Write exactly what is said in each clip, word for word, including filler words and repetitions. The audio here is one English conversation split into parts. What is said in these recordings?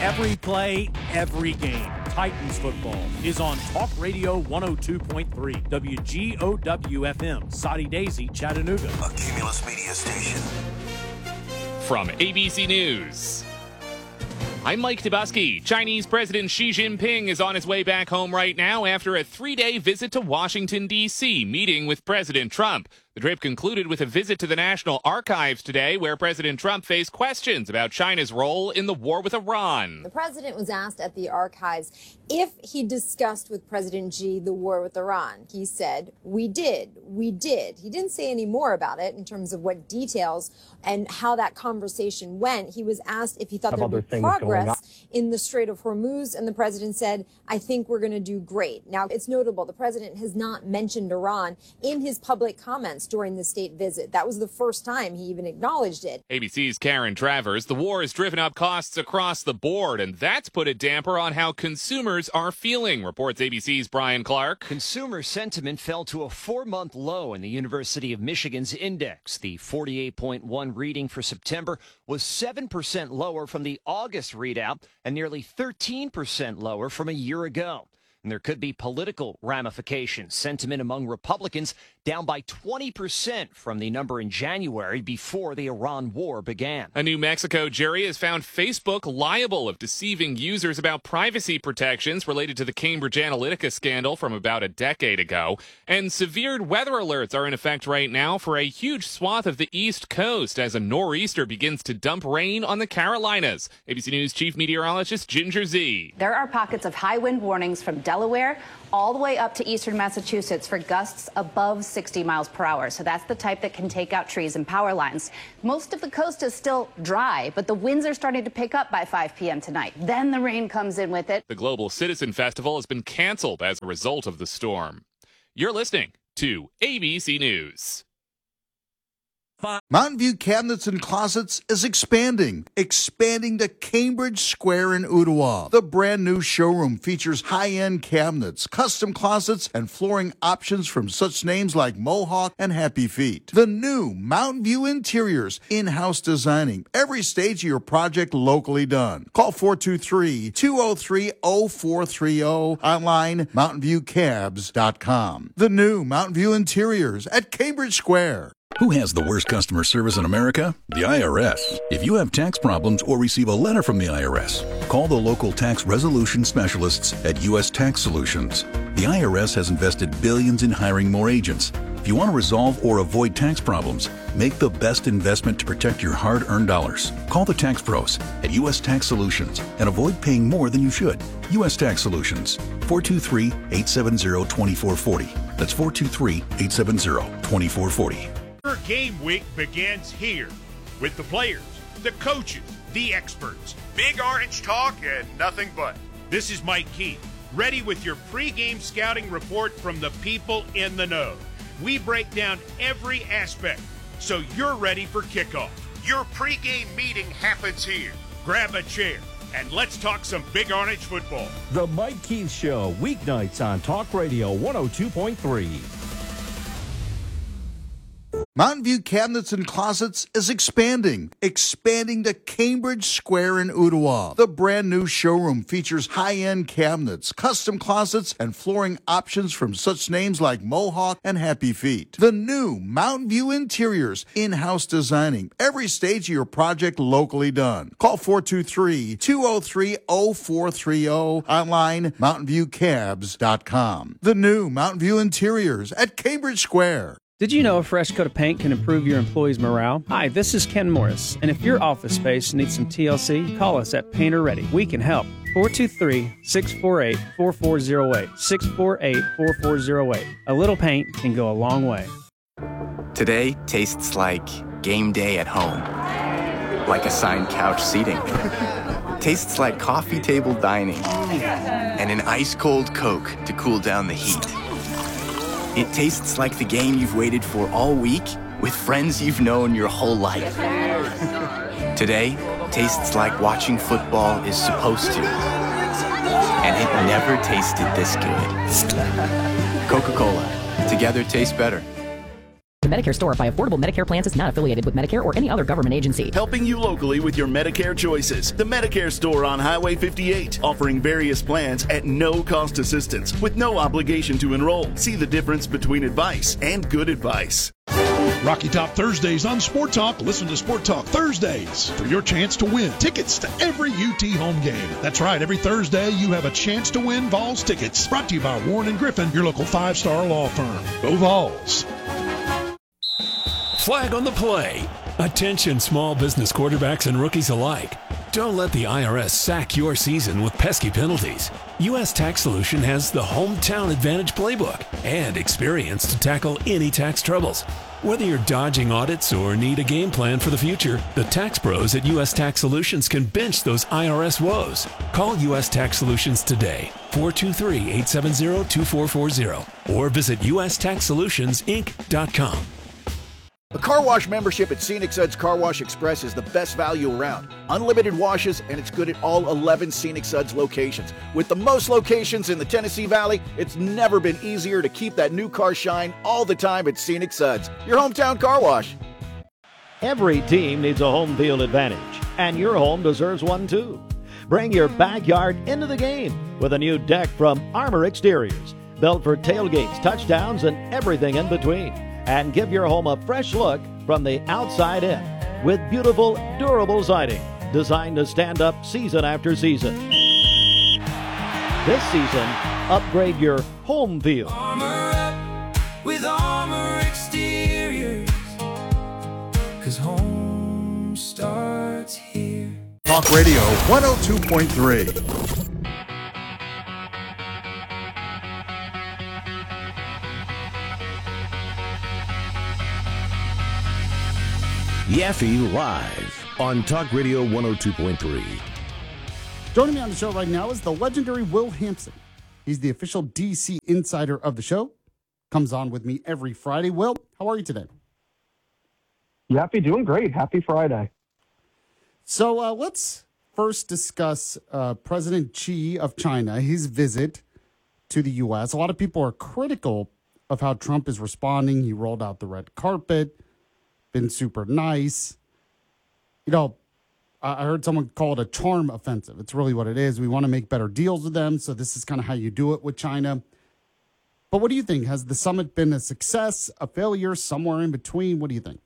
Every play, every game. Titans football is on Talk Radio one oh two point three, W G O W F M, Soddy Daisy, Chattanooga. A Cumulus Media Station. From A B C News, I'm Mike Tobuski. Chinese President Xi Jinping is on his way back home right now after a three-day visit to Washington, D C, meeting with President Trump. The trip concluded with a visit to the National Archives today, where President Trump faced questions about China's role in the war with Iran. The president was asked at the archives if he discussed with President Xi the war with Iran. He said, we did, we did. He didn't say any more about it in terms of what details and how that conversation went. He was asked if he thought there would be progress in the Strait of Hormuz, and the president said, I think we're going to do great. Now, it's notable the president has not mentioned Iran in his public comments during the state visit. That was the first time he even acknowledged it. A B C's Karen Travers. The war has driven up costs across the board, and that's put a damper on how consumers are feeling, reports A B C's Brian Clark. Consumer sentiment fell to a four-month low in the University of Michigan's index. The forty-eight point one reading for September was seven percent lower from the August readout and nearly thirteen percent lower from a year ago. And there could be political ramifications. Sentiment among Republicans down by twenty percent from the number in January before the Iran war began. A New Mexico jury has found Facebook liable of deceiving users about privacy protections related to the Cambridge Analytica scandal from about a decade ago. And severe weather alerts are in effect right now for a huge swath of the East Coast as a nor'easter begins to dump rain on the Carolinas. A B C News Chief Meteorologist Ginger Zee. There are pockets of high wind warnings from Delaware all the way up to eastern Massachusetts for gusts above sixty miles per hour. So that's the type that can take out trees and power lines. Most of the coast is still dry, but the winds are starting to pick up by five p.m. tonight. Then the rain comes in with it. The Global Citizen Festival has been canceled as a result of the storm. You're listening to A B C News. Mountain View Cabinets and Closets is expanding, expanding to Cambridge Square in Ottawa. The brand new showroom features high-end cabinets, custom closets, and flooring options from such names like Mohawk and Happy Feet. The new Mountain View Interiors, in-house designing, every stage of your project locally done. Call four two three, two oh three, oh four three oh, online mountain view cabs dot com. The new Mountain View Interiors at Cambridge Square. Who has the worst customer service in America? The I R S. If you have tax problems or receive a letter from the I R S, call the local tax resolution specialists at U S Tax Solutions. The I R S has invested billions in hiring more agents. If you want to resolve or avoid tax problems, make the best investment to protect your hard-earned dollars. Call the tax pros at U S Tax Solutions and avoid paying more than you should. U S Tax Solutions, four two three, eight seven zero, two four four zero. That's four two three, eight seven zero, two four four zero. Game week begins here with the players, the coaches, the experts. Big Orange talk and nothing but. This is Mike Keith, ready with your pregame scouting report from the people in the know. We break down every aspect so you're ready for kickoff. Your pregame meeting happens here. Grab a chair and let's talk some Big Orange football. The Mike Keith Show, weeknights on Talk Radio one oh two point three. Mountain View Cabinets and Closets is expanding, expanding to Cambridge Square in Ottawa. The brand new showroom features high-end cabinets, custom closets, and flooring options from such names like Mohawk and Happy Feet. The new Mountain View Interiors, in-house designing, every stage of your project locally done. Call four two three, two oh three, oh four three oh, online mountain view cabs dot com. The new Mountain View Interiors at Cambridge Square. Did you know a fresh coat of paint can improve your employees' morale? Hi, this is Ken Morris, and if your office space needs some T L C, call us at Painter Ready. We can help. four two three, six four eight, four four zero eight, six four eight, four four zero eight. A little paint can go a long way. Today tastes like game day at home, like assigned couch seating. Tastes like coffee table dining and an ice-cold Coke to cool down the heat. It tastes like the game you've waited for all week with friends you've known your whole life. Today tastes like watching football is supposed to. And it never tasted this good. Coca-Cola. Together tastes better. The Medicare store by Affordable Medicare Plans is not affiliated with Medicare or any other government agency. Helping you locally with your Medicare choices. The Medicare store on Highway fifty-eight, offering various plans at no cost assistance with no obligation to enroll. See the difference between advice and good advice. Rocky Top Thursdays on Sport Talk. Listen to Sport Talk Thursdays for your chance to win tickets to every U T home game. That's right, every Thursday you have a chance to win Vols tickets. Brought to you by Warren and Griffin, your local five-star law firm. Go Vols. Flag on the play. Attention small business quarterbacks and rookies alike. Don't let the I R S sack your season with pesky penalties. U S Tax Solution has the Hometown Advantage playbook and experience to tackle any tax troubles. Whether you're dodging audits or need a game plan for the future, the tax pros at U S Tax Solutions can bench those I R S woes. Call U S Tax Solutions today, four two three, eight seven zero, two four four zero, or visit U S tax solutions inc dot com. A car wash membership at Scenic Suds Car Wash Express is the best value around. Unlimited washes, and it's good at all eleven Scenic Suds locations. With the most locations in the Tennessee Valley, it's never been easier to keep that new car shine all the time at Scenic Suds, your hometown car wash. Every team needs a home field advantage, and your home deserves one too. Bring your backyard into the game with a new deck from Armor Exteriors, built for tailgates, touchdowns, and everything in between. And give your home a fresh look from the outside in with beautiful, durable siding designed to stand up season after season. This season, upgrade your home field. Armor up with Armor Exteriors, 'cause home starts here. Talk Radio one oh two point three. Yaffe Live on Talk Radio one oh two point three. Joining me on the show right now is the legendary Will Hampson. He's the official D C insider of the show. Comes on with me every Friday. Will, how are you today? Yaffe, doing great. Happy Friday. So uh, let's first discuss uh, President Xi of China, his visit to the U S. A lot of people are critical of how Trump is responding. He rolled out the red carpet. Been super nice. You know, I heard someone call it a charm offensive. It's really what it is. We want to make better deals with them, so this is kind of how you do it with China. But what do you think? Has the summit been a success, a failure, somewhere in between? What do you think?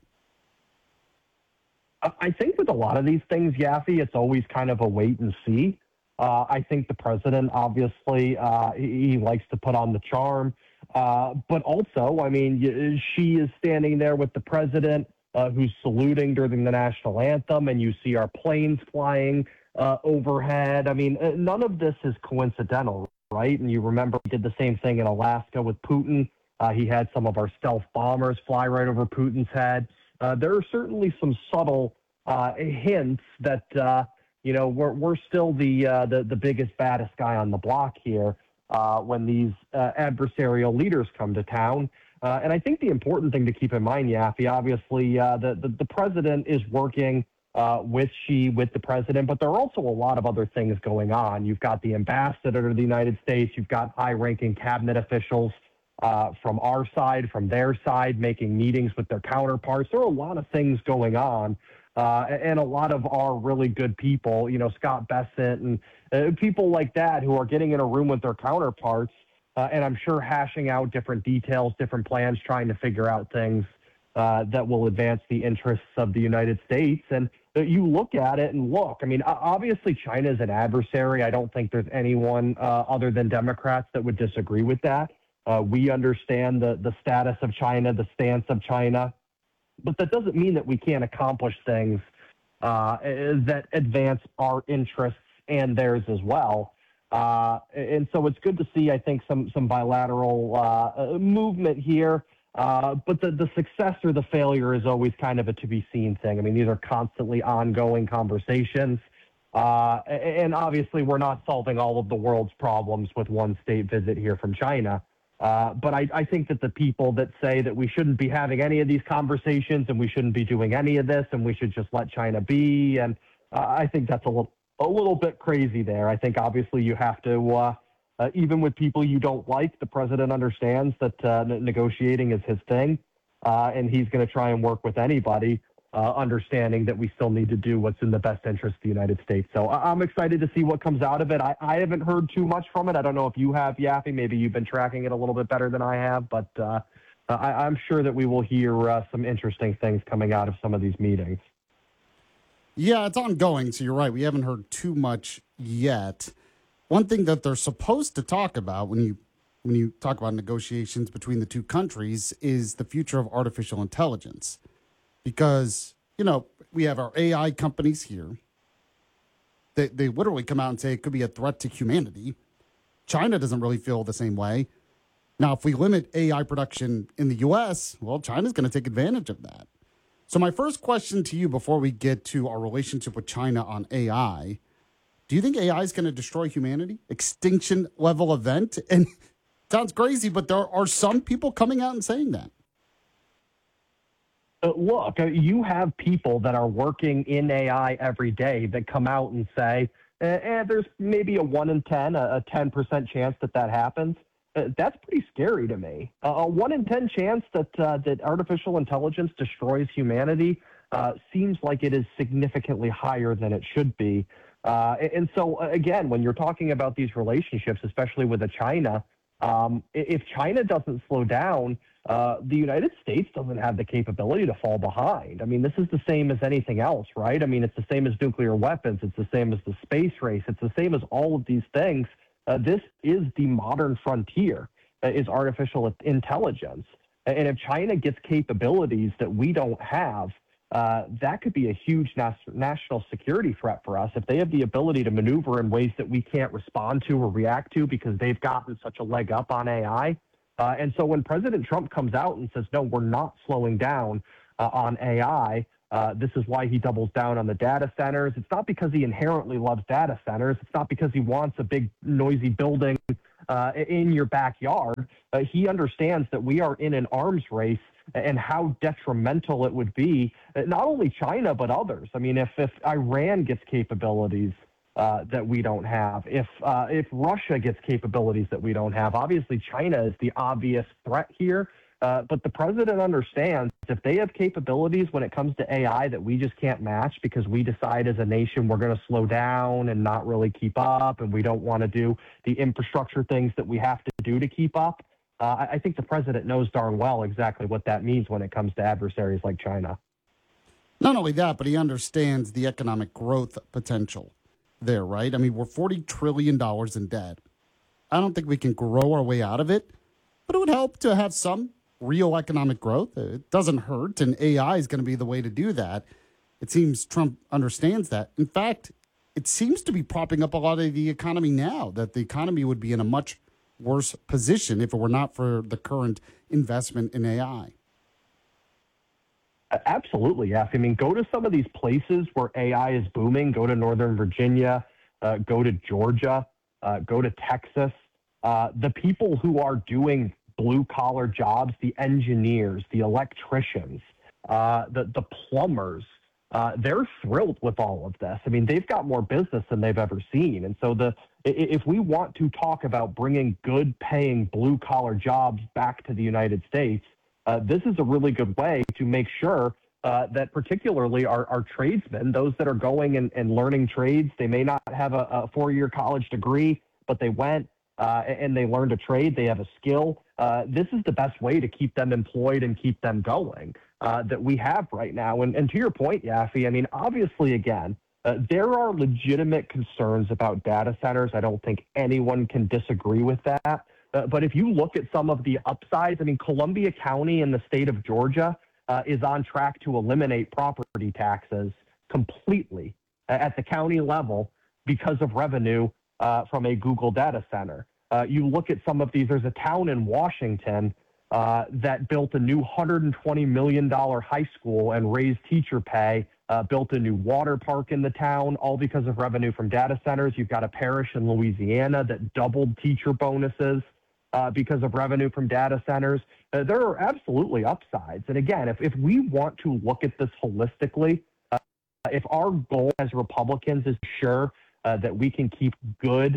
I think with a lot of these things, Yaffe, it's always kind of a wait and see. Uh, I think the president, obviously, uh, he, he likes to put on the charm. Uh, but also, I mean, she is standing there with the president, Uh, who's saluting during the national anthem, and you see our planes flying uh, overhead. I mean, uh, none of this is coincidental, right? And you remember we did the same thing in Alaska with Putin. Uh, he had some of our stealth bombers fly right over Putin's head. Uh, there are certainly some subtle uh, hints that, uh, you know, we're, we're still the, uh, the, the biggest, baddest guy on the block here uh, when these uh, adversarial leaders come to town. Uh, and I think the important thing to keep in mind, Yaffe, obviously, uh, the, the, the president is working uh, with Xi, with the president, but there are also a lot of other things going on. You've got the ambassador to the United States. You've got high-ranking cabinet officials uh, from our side, from their side, making meetings with their counterparts. There are a lot of things going on, uh, and a lot of our really good people, you know, Scott Bessent and uh, people like that who are getting in a room with their counterparts, Uh, and I'm sure hashing out different details, different plans, trying to figure out things uh, that will advance the interests of the United States. And uh, you look at it and look, I mean, obviously China is an adversary. I don't think there's anyone uh, other than Democrats that would disagree with that. Uh, we understand the, the status of China, the stance of China, but that doesn't mean that we can't accomplish things uh, that advance our interests and theirs as well. Uh, and so it's good to see, I think, some some bilateral uh, movement here. Uh, but the, the success or the failure is always kind of a to-be-seen thing. I mean, these are constantly ongoing conversations. Uh, and obviously, we're not solving all of the world's problems with one state visit here from China. Uh, but I, I think that the people that say that we shouldn't be having any of these conversations and we shouldn't be doing any of this and we should just let China be, and uh, I think that's a little... a little bit crazy there. I think obviously you have to, uh, uh, even with people you don't like, the president understands that uh, negotiating is his thing. uh, and he's going to try and work with anybody, uh, understanding that we still need to do what's in the best interest of the United States. So I- I'm excited to see what comes out of it. I-, I haven't heard too much from it. I don't know if you have, Yaffe. Maybe you've been tracking it a little bit better than I have, but uh, I- I'm sure that we will hear uh, some interesting things coming out of some of these meetings. Yeah, it's ongoing, so you're right. We haven't heard too much yet. One thing that they're supposed to talk about when you when you talk about negotiations between the two countries is the future of artificial intelligence. Because, you know, we have our A I companies here. They, they literally come out and say it could be a threat to humanity. China doesn't really feel the same way. Now, if we limit A I production in the U S, well, China's going to take advantage of that. So my first question to you before we get to our relationship with China on A I, do you think A I is going to destroy humanity? Extinction level event? And it sounds crazy, but there are some people coming out and saying that. Uh, look, uh, you have people that are working in A I every day that come out and say, eh, eh, there's maybe a one in ten, a, a ten percent chance that that happens. Uh, that's pretty scary to me. Uh, a one in ten chance that uh, that artificial intelligence destroys humanity uh, seems like it is significantly higher than it should be. Uh, and so, again, when you're talking about these relationships, especially with a China, um, if China doesn't slow down, uh, the United States doesn't have the capability to fall behind. I mean, this is the same as anything else, right? I mean, it's the same as nuclear weapons. It's the same as the space race. It's the same as all of these things. Uh, this is the modern frontier, uh, is artificial intelligence. And if China gets capabilities that we don't have, uh, that could be a huge nas- national security threat for us. If they have the ability to maneuver in ways that we can't respond to or react to because they've gotten such a leg up on A I. Uh, and so when President Trump comes out and says, no, we're not slowing down uh, on A I, Uh, this is why he doubles down on the data centers. It's not because he inherently loves data centers. It's not because he wants a big, noisy building uh, in your backyard. Uh, he understands that we are in an arms race and how detrimental it would be, not only China, but others. I mean, if, if Iran gets capabilities uh, that we don't have, if, uh, if Russia gets capabilities that we don't have, obviously China is the obvious threat here. Uh, but the president understands if they have capabilities when it comes to A I that we just can't match because we decide as a nation we're going to slow down and not really keep up, and we don't want to do the infrastructure things that we have to do to keep up. Uh, I, I think the president knows darn well exactly what that means when it comes to adversaries like China. Not only that, but he understands the economic growth potential there, right? I mean, we're forty trillion dollars in debt. I don't think we can grow our way out of it, but it would help to have some real economic growth. It doesn't hurt, and A I is going to be the way to do that. It seems Trump understands that. In fact, it seems to be propping up a lot of the economy now, that the economy would be in a much worse position if it were not for the current investment in A I. Absolutely, yeah. I mean, go to some of these places where A I is booming. Go to Northern Virginia, uh, go to Georgia, uh, go to Texas. Uh, the people who are doing blue-collar jobs, the engineers, the electricians, uh, the, the plumbers, uh, they're thrilled with all of this. I mean, they've got more business than they've ever seen. And so the if we want to talk about bringing good-paying blue-collar jobs back to the United States, uh, this is a really good way to make sure uh, that particularly our, our tradesmen, those that are going and, and learning trades, they may not have a, a four-year college degree, but they went uh, and they learned a trade, they have a skill. Uh, this is the best way to keep them employed and keep them going uh, that we have right now. And, and to your point, Yaffe, I mean, obviously, again, uh, there are legitimate concerns about data centers. I don't think anyone can disagree with that. Uh, but if you look at some of the upsides, I mean, Columbia County in the state of Georgia uh, is on track to eliminate property taxes completely at the county level because of revenue uh, from a Google data center. Uh, you look at some of these, there's a town in Washington uh, that built a new one hundred twenty million dollars high school and raised teacher pay, uh, built a new water park in the town, all because of revenue from data centers. You've got a parish in Louisiana that doubled teacher bonuses uh, because of revenue from data centers. Uh, there are absolutely upsides. And again, if, if we want to look at this holistically, uh, if our goal as Republicans is sure uh, that we can keep good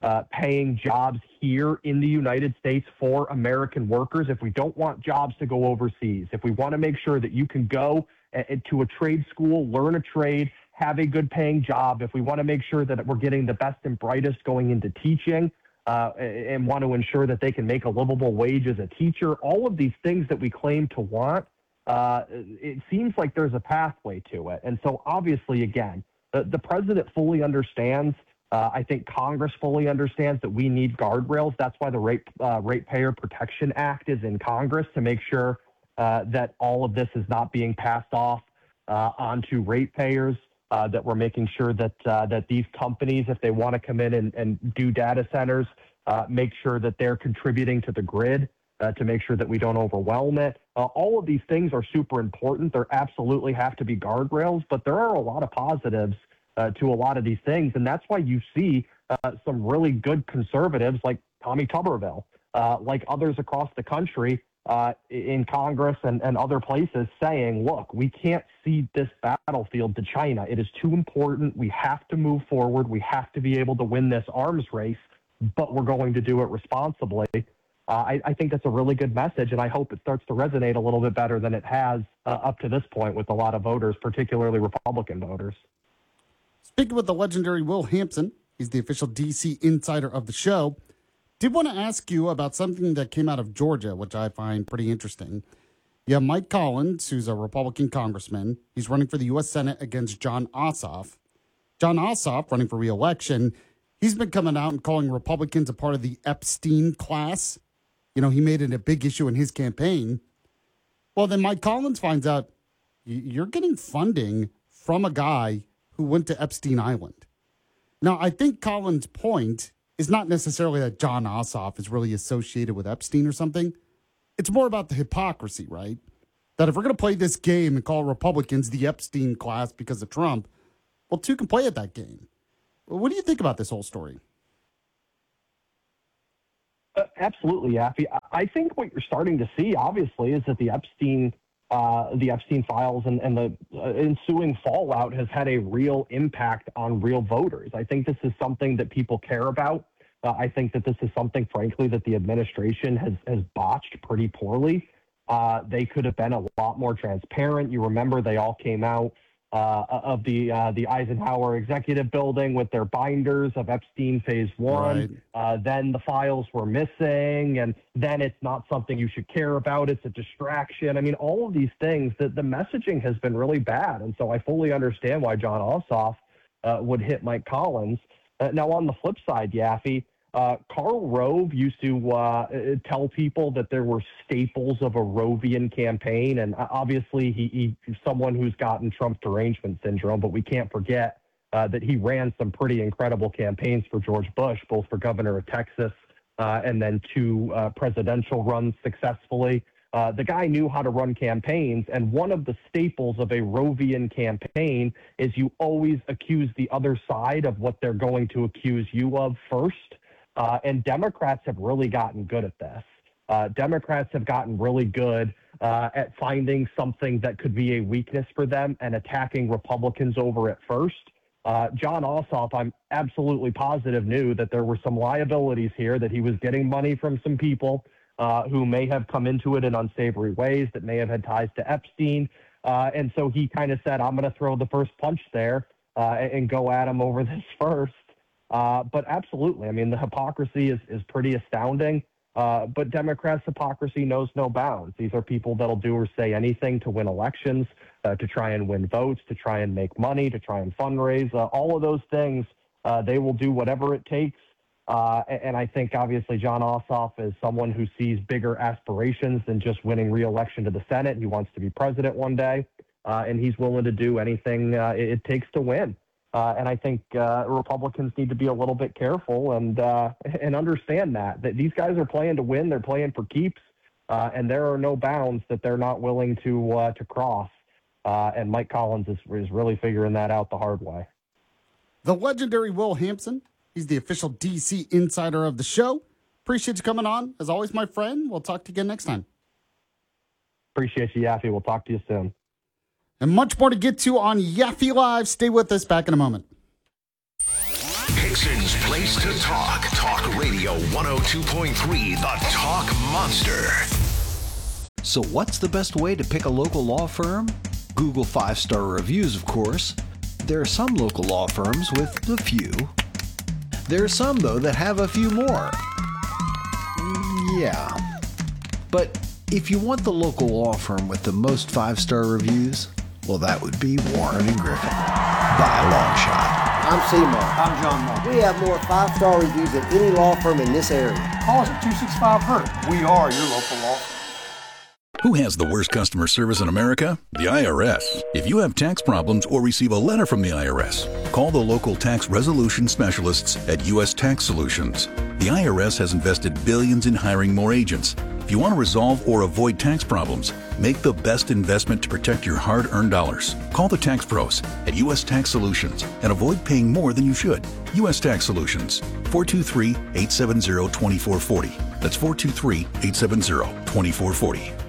uh, paying jobs here in the United States for American workers, if we don't want jobs to go overseas, if we want to make sure that you can go a- to a trade school, learn a trade, have a good paying job, if we want to make sure that we're getting the best and brightest going into teaching, uh, and want to ensure that they can make a livable wage as a teacher, all of these things that we claim to want, uh, it seems like there's a pathway to it. And so obviously, again, the, the president fully understands, uh, I think Congress fully understands that we need guardrails. That's why the Rate, uh, Ratepayer Protection Act is in Congress, to make sure uh, that all of this is not being passed off uh, onto ratepayers. Uh, that we're making sure that uh, that these companies, if they want to come in and, and do data centers, uh, make sure that they're contributing to the grid uh, to make sure that we don't overwhelm it. Uh, all of these things are super important. There absolutely have to be guardrails, but there are a lot of positives uh, to a lot of these things. And that's why you see uh, some really good conservatives like Tommy Tuberville, uh, like others across the country, Uh, in Congress and, and other places saying, look, we can't cede this battlefield to China. It is too important. We have to move forward. We have to be able to win this arms race, but we're going to do it responsibly. Uh, I, I think that's a really good message, and I hope it starts to resonate a little bit better than it has uh, up to this point with a lot of voters, particularly Republican voters. Speaking with the legendary Will Hampson, he's the official D C insider of the show. Did want to ask you about something that came out of Georgia, which I find pretty interesting. You have Mike Collins, who's a Republican congressman. He's running for the U S Senate against Jon Ossoff. Jon Ossoff, running for re-election, he's been coming out and calling Republicans a part of the Epstein class. You know, he made it a big issue in his campaign. Well, then Mike Collins finds out you're getting funding from a guy who went to Epstein Island. Now, I think Collins' point is not necessarily that Jon Ossoff is really associated with Epstein or something. It's more about the hypocrisy, right? That if we're going to play this game and call Republicans the Epstein class because of Trump, well, two can play at that game. What do you think about this whole story? Uh, absolutely, Yaffee. I think what you're starting to see, obviously, is that the Epstein uh, the Epstein files and, and the uh, ensuing fallout has had a real impact on real voters. I think this is something that people care about. Uh, I think that this is something, frankly, that the administration has, has botched pretty poorly. Uh, they could have been a lot more transparent. You remember they all came out uh, of the uh, the Eisenhower Executive Building with their binders of Epstein Phase One. Right. Uh, then the files were missing, and then it's not something you should care about. It's a distraction. I mean, all of these things, that the messaging has been really bad. And so I fully understand why Jon Ossoff uh, would hit Mike Collins. Uh, now, on the flip side, Yaffee, Uh, Karl Rove used to uh, tell people that there were staples of a Rovian campaign, and obviously he, he's someone who's gotten Trump derangement syndrome, but we can't forget uh, that he ran some pretty incredible campaigns for George Bush, both for governor of Texas uh, and then two uh, presidential runs successfully. Uh, the guy knew how to run campaigns, and one of the staples of a Rovian campaign is you always accuse the other side of what they're going to accuse you of first. Uh, and Democrats have really gotten good at this. Uh, Democrats have gotten really good uh, at finding something that could be a weakness for them and attacking Republicans over it first. Uh, Jon Ossoff, I'm absolutely positive, knew that there were some liabilities here, that he was getting money from some people uh, who may have come into it in unsavory ways, that may have had ties to Epstein. Uh, and so he kind of said, I'm going to throw the first punch there uh, and go at him over this first. Uh, but absolutely, I mean, the hypocrisy is, is pretty astounding. Uh, but Democrats' hypocrisy knows no bounds. These are people that'll do or say anything to win elections, uh, to try and win votes, to try and make money, to try and fundraise. Uh, all of those things, uh, they will do whatever it takes. Uh, and I think, obviously, Jon Ossoff is someone who sees bigger aspirations than just winning re-election to the Senate. He wants to be president one day, uh, and he's willing to do anything uh, it takes to win. Uh, and I think uh, Republicans need to be a little bit careful and uh, and understand that, that these guys are playing to win. They're playing for keeps, uh, and there are no bounds that they're not willing to uh, to cross. Uh, and Mike Collins is, is really figuring that out the hard way. The legendary Will Hampson. He's the official D C insider of the show. Appreciate you coming on. As always, my friend. We'll talk to you again next time. Appreciate you, Yaffee. We'll talk to you soon. And much more to get to on Yaffee Live. Stay with us. Back in a moment. Hey, Dixon's Place to Talk. Talk Radio one oh two point three, the Talk Monster. So what's the best way to pick a local law firm? Google five-star reviews, of course. There are some local law firms with a few. There are some, though, that have a few more. Yeah. But if you want the local law firm with the most five-star reviews, well, that would be Warren and Griffin, by a long shot. I'm Seymour. I'm John Moore. We have more five-star reviews than any law firm in this area. Call us at two six five H U R T. We are your local law firm. Who has the worst customer service in America? The I R S. If you have tax problems or receive a letter from the I R S, call the local tax resolution specialists at U S Tax Solutions. The I R S has invested billions in hiring more agents. If you want to resolve or avoid tax problems, make the best investment to protect your hard-earned dollars. Call the tax pros at U S Tax Solutions and avoid paying more than you should. U S Tax Solutions, four two three, eight seven zero, two four four zero. That's four two three, eight seven zero, two four four zero.